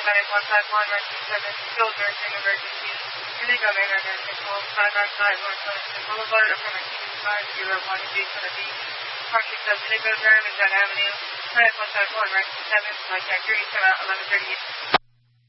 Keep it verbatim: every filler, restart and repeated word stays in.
medic one five one, rescue seven, skilled nursing emergency. Indigo Manor Nursing Home, five nine five North Livingston Boulevard, apartment two five zero one, adjacent to Beach. Parking sub Indigo Derm and John Avenue. Medic one five one, rescue seven, contact three, come out eleven thirty-eight.